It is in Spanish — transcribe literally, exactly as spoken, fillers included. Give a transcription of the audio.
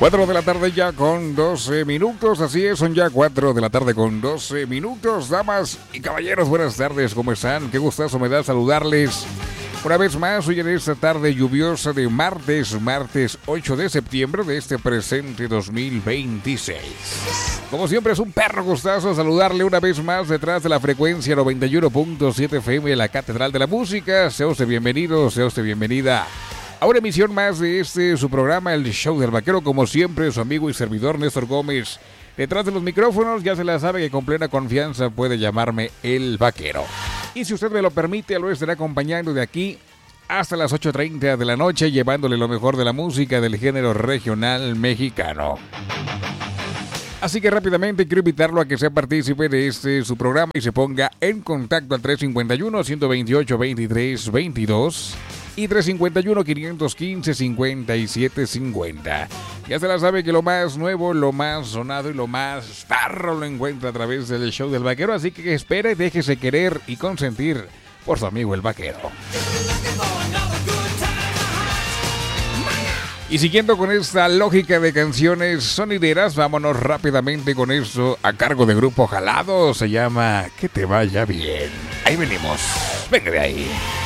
cuatro de la tarde ya con doce minutos, así es, son ya cuatro de la tarde con doce minutos. Damas y caballeros, buenas tardes, ¿cómo están? Qué gustazo me da saludarles una vez más hoy en esta tarde lluviosa de martes, martes ocho de septiembre de este presente dos mil veintiséis. Como siempre es un perro gustazo saludarle una vez más detrás de la frecuencia noventa y uno punto siete F M de la Catedral de la Música. Sea usted bienvenido, sea usted bienvenida a una emisión más de este, su programa, El Show del Vaquero. Como siempre, su amigo y servidor Néstor Gómez. Detrás de los micrófonos, ya se la sabe que con plena confianza puede llamarme El Vaquero. Y si usted me lo permite, lo estaré acompañando de aquí hasta las ocho treinta de la noche, llevándole lo mejor de la música del género regional mexicano. Así que rápidamente quiero invitarlo a que sea partícipe de este su programa y se ponga en contacto al tres cinco uno, uno dos ocho, veintitrés veintidós y tres cinco uno, quinientos quince, cincuenta y siete cincuenta. Ya se la sabe que lo más nuevo, lo más sonado y lo más tarro lo encuentra a través del Show del Vaquero, así que espera y déjese querer y consentir por su amigo El Vaquero. Y siguiendo con esta lógica de canciones sonideras, vámonos rápidamente con eso a cargo de Grupo Jalado. Se llama Que te vaya bien. Ahí venimos. Venga de ahí.